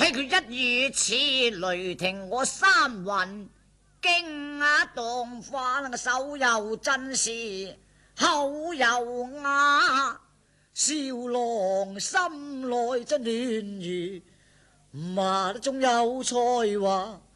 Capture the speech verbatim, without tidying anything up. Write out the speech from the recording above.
佢一語似雷霆，我三魂驚訝當翻，手又真是口又啞，少郎心內真亂如，馬中有才華，